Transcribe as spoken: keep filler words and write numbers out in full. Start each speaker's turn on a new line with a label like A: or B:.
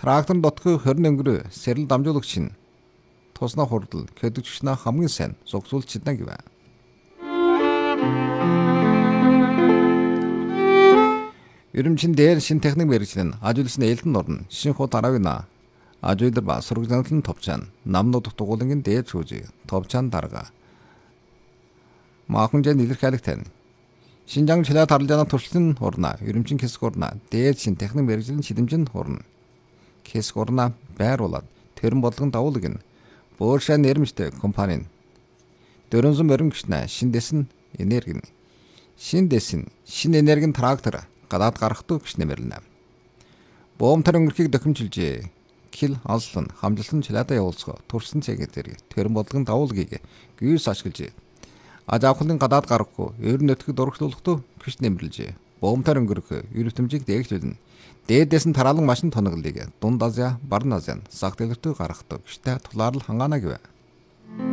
A: Трактор дотгоо хорин өнгөрөө сэрэл дамжуулагч нь туснаа хурдл көдөгчнөө хамгийн сайн зогсуулж чадна гэв. Ерөнчин дээр шин техник мэргэжлийн ажуулсан ээлтэн орн шинхүү дараагна ажуулдар ба сургалтын товчаан намнууд дугуулгын дээр чүүжи товчаан дарга маахунжаа нэлэрхэлэгтэн Шинжаан чилээ тарлжаана туршлын орна ерөнчин хэсэг орна дээр шин техник мэргэжлийн шидэмжин орна хэсэг орна байруулад тэрэн бодлогын давуулаг нь Бөөршаа нэрмжтэй компани дөрөнзөн мөрөнгөчнэ шин дэсэн энерги шин дэсэн шин энергийн трактор гадаад гаргахдаа гэж нэмэрлэнэ. Боомтар өнгөрхийг дохимжилжээ. Кил алслан хамжилсан чилээдэ явуулцгаа турсан цэгээр тэрэн бодлогын давуулгийг гүйс ашиглаж аж авахлын гадаад гарахгүй ер нь өтгөд дурагшлуулахдаа гэж нэмэрлжээ. Боомтар өнгөрөх ерөвтөмжийг дээгжүүлнэ. Дээдээс нь тараалан машин тоноглыг дунд Азия, Баруун Азийн сах дэлгэртөө гаргахдаа гэжтэй тулаарлал хангаана гэв.